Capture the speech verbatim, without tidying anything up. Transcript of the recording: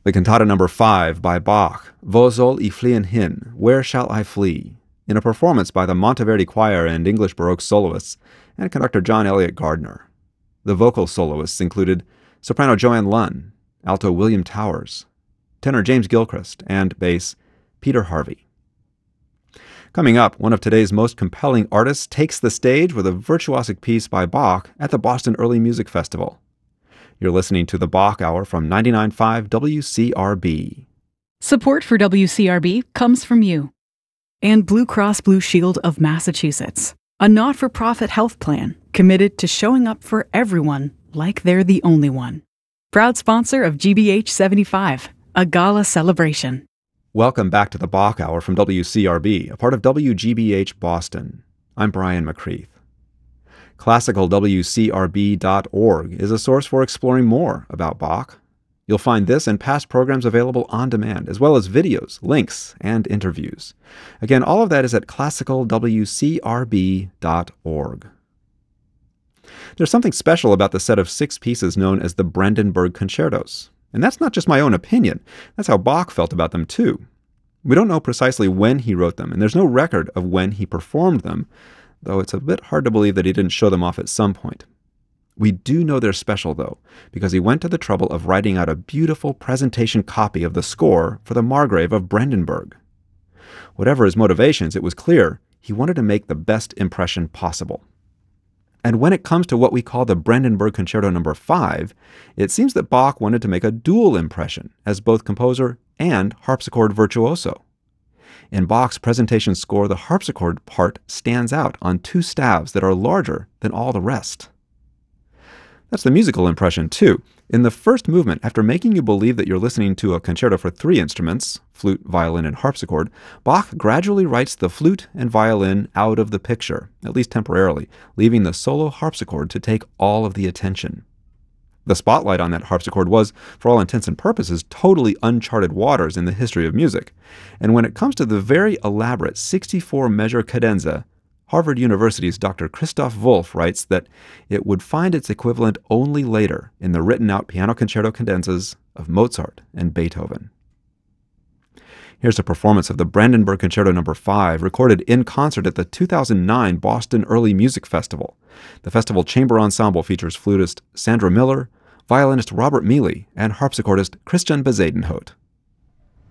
The Cantata number five by Bach, Wo soll ich fliehen hin? Where shall I flee? In a performance by the Monteverdi Choir and English Baroque soloists and conductor John Elliott Gardner. The vocal soloists included soprano Joanne Lunn, alto William Towers, tenor James Gilchrist, and bass Peter Harvey. Coming up, one of today's most compelling artists takes the stage with a virtuosic piece by Bach at the Boston Early Music Festival. You're listening to the Bach Hour from ninety-nine point five W C R B. Support for W C R B comes from you and Blue Cross Blue Shield of Massachusetts, a not-for-profit health plan committed to showing up for everyone like they're the only one. Proud sponsor of G B H seventy-five, a gala celebration. Welcome back to the Bach Hour from W C R B, a part of W G B H Boston. I'm Brian McCreath. classical W C R B dot org is a source for exploring more about Bach. You'll find this and past programs available on demand, as well as videos, links, and interviews. Again, all of that is at classical W C R B dot org. There's something special about the set of six pieces known as the Brandenburg Concertos. And that's not just my own opinion. That's how Bach felt about them, too. We don't know precisely when he wrote them, and there's no record of when he performed them, though it's a bit hard to believe that he didn't show them off at some point. We do know they're special, though, because he went to the trouble of writing out a beautiful presentation copy of the score for the Margrave of Brandenburg. Whatever his motivations, it was clear he wanted to make the best impression possible. And when it comes to what we call the Brandenburg Concerto number five, it seems that Bach wanted to make a dual impression as both composer and harpsichord virtuoso. In Bach's presentation score, the harpsichord part stands out on two staves that are larger than all the rest. That's the musical impression, too. In the first movement, after making you believe that you're listening to a concerto for three instruments, flute, violin, and harpsichord, Bach gradually writes the flute and violin out of the picture, at least temporarily, leaving the solo harpsichord to take all of the attention. The spotlight on that harpsichord was, for all intents and purposes, totally uncharted waters in the history of music. And when it comes to the very elaborate sixty-four measure cadenza, Harvard University's Doctor Christoph Wolff writes that it would find its equivalent only later in the written-out piano concerto cadenzas of Mozart and Beethoven. Here's a performance of the Brandenburg Concerto number five, recorded in concert at the two thousand nine Boston Early Music Festival. The festival chamber ensemble features flutist Sandra Miller, violinist Robert Mealy, and harpsichordist Christian Bezuidenhout.